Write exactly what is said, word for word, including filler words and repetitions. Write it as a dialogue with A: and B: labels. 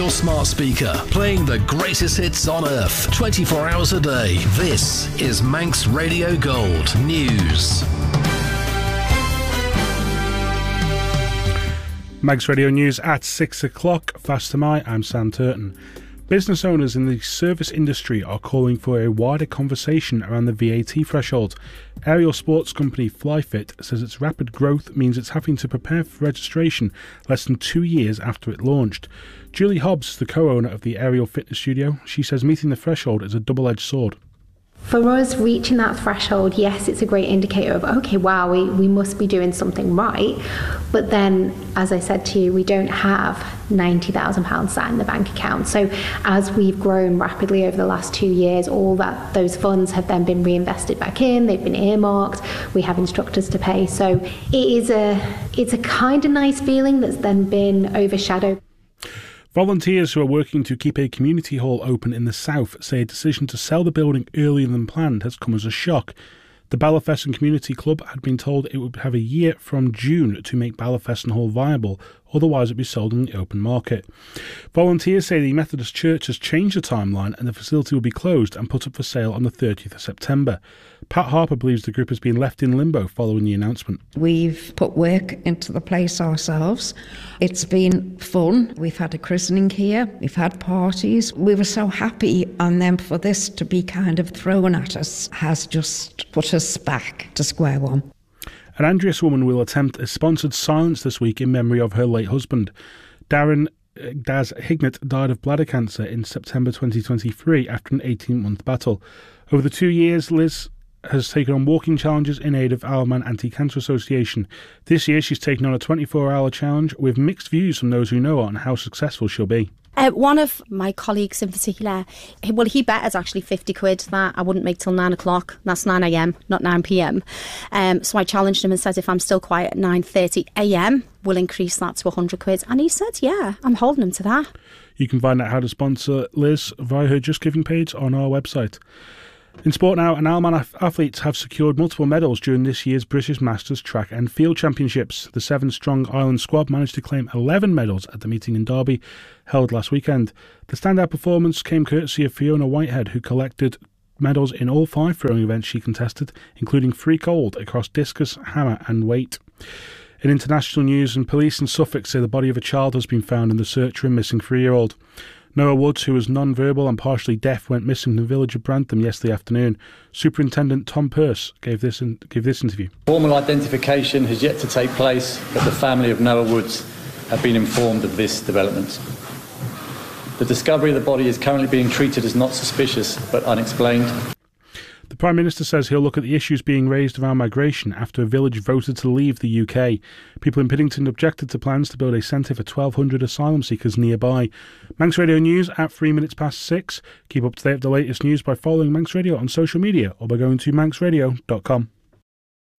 A: your smart speaker, playing the greatest hits on earth, twenty-four hours a day. This is Manx Radio Gold News.
B: Manx Radio News at six o'clock. Fast to my, I'm Sam Turton. Business owners in the service industry are calling for a wider conversation around the V A T threshold. Aerial sports company Flyfit says its rapid growth means it's having to prepare for registration less than two years after it launched. Julie Hobbs is the co-owner of the Aerial Fitness Studio. She says meeting the threshold is a double-edged sword.
C: For us, reaching that threshold, yes, it's a great indicator of, okay, wow, we, we must be doing something right. But then, as I said to you, we don't have ninety thousand pounds sat in the bank account. So as we've grown rapidly over the last two years, all that those funds have then been reinvested back in, they've been earmarked, we have instructors to pay. So it is a, it's a kind of nice feeling that's then been overshadowed.
B: Volunteers who are working to keep a community hall open in the south say a decision to sell the building earlier than planned has come as a shock. The Ballafesson Community Club had been told it would have a year from June to make Ballafesson Hall viable, otherwise it would be sold on the open market. Volunteers say the Methodist Church has changed the timeline and the facility will be closed and put up for sale on the thirtieth of September. Pat Harper believes the group has been left in limbo following the announcement.
D: We've put work into the place ourselves. It's been fun. We've had a christening here. We've had parties. We were so happy, and then for this to be kind of thrown at us has just put us back to square one.
B: An Andreas woman will attempt a sponsored silence this week in memory of her late husband. Darren uh, Daz Hignett died of bladder cancer in September twenty twenty-three after an eighteen-month battle. Over the two years, Liz has taken on walking challenges in aid of Isle Man Anti-Cancer Association. This year she's taken on a twenty-four hour challenge with mixed views from those who know her on how successful she'll be.
E: Uh, one of my colleagues in particular, he, well, he bet us actually fifty quid that I wouldn't make till nine o'clock. That's nine a.m, not nine p.m. Um, so I challenged him and said if I'm still quiet at nine thirty a.m, we'll increase that to one hundred quid. And he said, yeah, I'm holding him to that. You can find out how to sponsor Liz via her Just Giving page on our website. In sport now, and Isle Man athletes have secured multiple medals during this year's British Masters Track and Field Championships. The seven-strong Island squad managed to claim eleven medals at the meeting in Derby, held last weekend. The standout performance came courtesy of Fiona Whitehead, who collected medals in all five throwing events she contested, including three gold across discus, hammer and weight. In international news, and police in Suffolk say the body of a child has been found in the search for a missing three-year-old. Noah Woods, who was non-verbal and partially deaf, went missing in the village of Brantham yesterday afternoon. Superintendent Tom Pearce gave this in, gave this interview.
F: Formal identification has yet to take place, but the family of Noah Woods have been informed of this development. The discovery of the body is currently being treated as not suspicious but unexplained.
B: The Prime Minister says he'll look at the issues being raised around migration after a village voted to leave the U K. People in Piddington objected to plans to build a centre for twelve hundred asylum seekers nearby. Manx Radio News at three minutes past six. Keep up to date with the latest news by following Manx Radio on social media or by going to manx radio dot com.